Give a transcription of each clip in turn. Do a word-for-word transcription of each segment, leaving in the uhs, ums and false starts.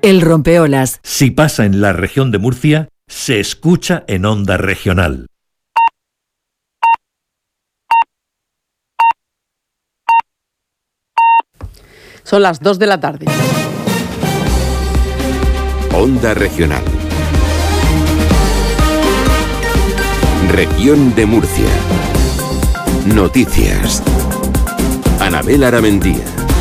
El rompeolas. Si pasa en la región de Murcia, se escucha en Onda Regional. Son las dos de la tarde. Onda Regional. Región de Murcia. Noticias. Anabel Aramendía.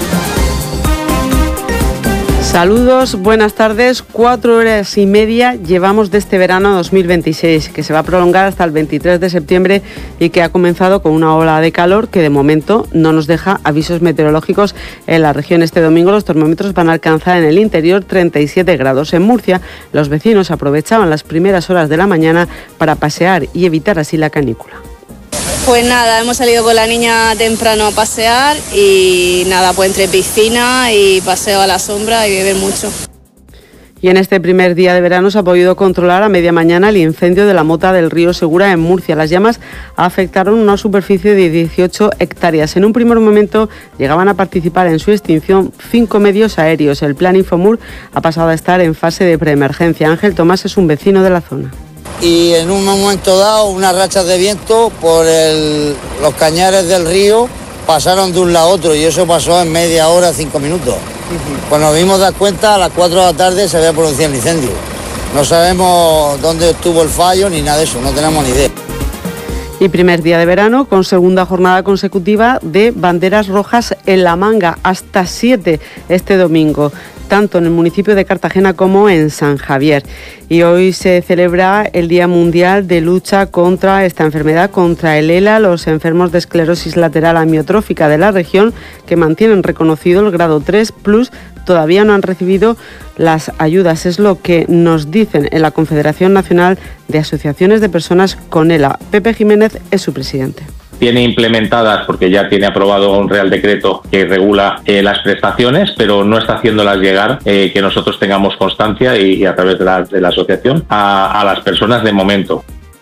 Saludos, buenas tardes. Cuatro horas y media llevamos de este verano dos mil veintiséis, que se va a prolongar hasta el veintitrés de septiembre y que ha comenzado con una ola de calor que de momento no nos deja avisos meteorológicos en la región. Este domingo los termómetros van a alcanzar en el interior treinta y siete grados. En Murcia, los vecinos aprovechaban las primeras horas de la mañana para pasear y evitar así la canícula. Pues nada, hemos salido con la niña temprano a pasear y nada, pues entre piscina y paseo a la sombra y beber mucho. Y en este primer día de verano se ha podido controlar a media mañana el incendio de la mota del río Segura en Murcia. Las llamas afectaron una superficie de dieciocho hectáreas. En un primer momento llegaban a participar en su extinción cinco medios aéreos. El plan Infomur ha pasado a estar en fase de preemergencia. Ángel Tomás es un vecino de la zona. Y en un momento dado, unas rachas de viento por el, los cañares del río pasaron de un lado a otro y eso pasó en media hora, cinco minutos. Uh-huh. Cuando nos vimos dar cuenta, a las cuatro de la tarde se había producido el incendio. No sabemos dónde estuvo el fallo ni nada de eso, no tenemos ni idea. Y primer día de verano con segunda jornada consecutiva de banderas rojas en la manga, hasta siete este domingo, tanto en el municipio de Cartagena como en San Javier. Y hoy se celebra el Día Mundial de Lucha contra esta enfermedad, contra el ELA, los enfermos de esclerosis lateral amiotrófica de la región, que mantienen reconocido el grado tres plus, todavía no han recibido las ayudas. Es lo que nos dicen en la Confederación Nacional de Asociaciones de Personas con ELA. Pepe Jiménez es su presidente. Tiene implementadas, porque ya tiene aprobado un Real Decreto que regula eh, las prestaciones, pero no está haciéndolas llegar, eh, que nosotros tengamos constancia y, y a través de la, de la asociación a, a las personas de momento.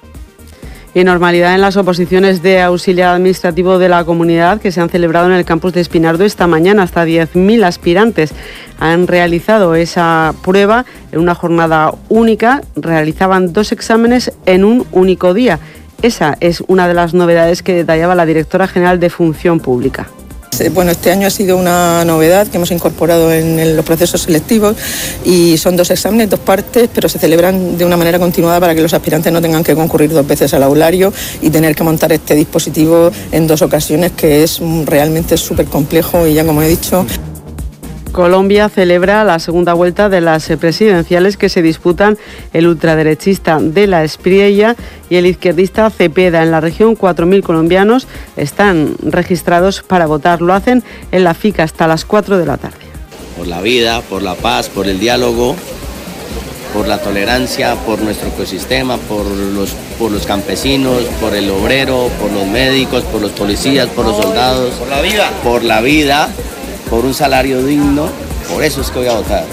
Y normalidad en las oposiciones de auxiliar administrativo de la comunidad que se han celebrado en el campus de Espinardo esta mañana. Hasta diez mil aspirantes han realizado esa prueba en una jornada única. Realizaban dos exámenes en un único día. Esa es una de las novedades que detallaba la directora general de Función Pública. Bueno, este año ha sido una novedad que hemos incorporado en los procesos selectivos y son dos exámenes, dos partes, pero se celebran de una manera continuada para que los aspirantes no tengan que concurrir dos veces al aulario y tener que montar este dispositivo en dos ocasiones, que es realmente súper complejo y ya como he dicho. Colombia celebra la segunda vuelta de las presidenciales que se disputan el ultraderechista de la Espriella y el izquierdista Cepeda. En la región, cuatro mil colombianos están registrados para votar. Lo hacen en la FICA hasta las cuatro de la tarde. Por la vida, por la paz, por el diálogo, por la tolerancia, por nuestro ecosistema, por los, por los campesinos, por el obrero, por los médicos, por los policías, por los soldados. Por la vida. Por la vida. Por un salario digno, por eso es que voy a votar.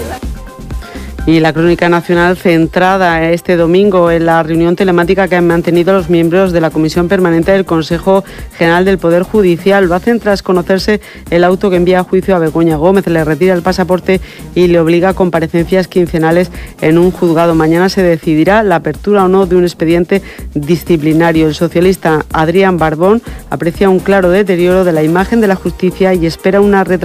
Y la crónica nacional centrada este domingo en la reunión telemática que han mantenido los miembros de la Comisión Permanente del Consejo General del Poder Judicial. Lo hacen tras conocerse el auto que envía a juicio a Begoña Gómez, le retira el pasaporte y le obliga a comparecencias quincenales en un juzgado. Mañana se decidirá la apertura o no de un expediente disciplinario. El socialista Adrián Barbón aprecia un claro deterioro de la imagen de la justicia y espera una retracción